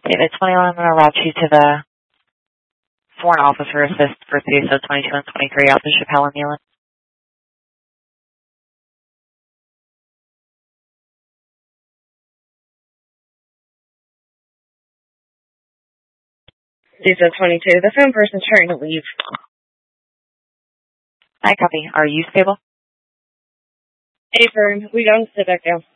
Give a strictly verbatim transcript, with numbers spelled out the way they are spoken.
David twenty-one, I'm going to route you to the sworn officer assist for C S O twenty-two and twenty-three out to Chappelle and Nealon. C S O twenty-two, the phone person's trying to leave. I copy. Are you stable? Affirm. We don't sit back down.